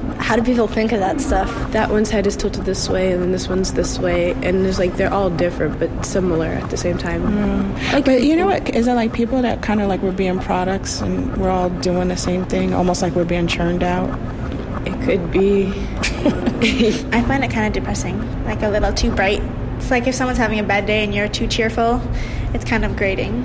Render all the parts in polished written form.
How do people think of that stuff? That one's head is tilted this way, and then this one's this way, and it's like they're all different but similar at the same time. But you know what? Is it like people that kind of like we're being products and we're all doing the same thing, almost like we're being churned out? It could be. I find it kind of depressing, like a little too bright. It's like if someone's having a bad day and you're too cheerful, it's kind of grating.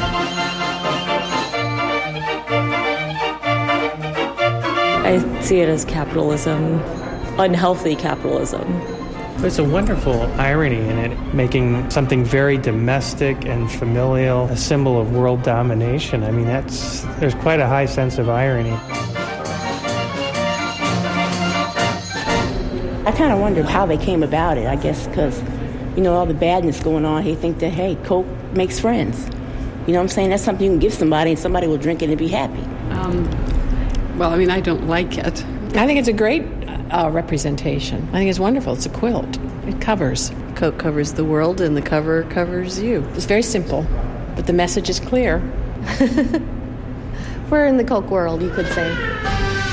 I see it as capitalism, unhealthy capitalism. There's a wonderful irony in it, making something very domestic and familial a symbol of world domination. I mean, there's quite a high sense of irony. I kind of wonder how they came about it, I guess, because, all the badness going on, they think that, hey, Coke makes friends. You know what I'm saying? That's something you can give somebody, and somebody will drink it and be happy. Well, I mean, I don't like it. I think it's a great representation. I think it's wonderful. It's a quilt. It covers. Coke covers the world, and the cover covers you. It's very simple, but the message is clear. We're in the Coke world, you could say.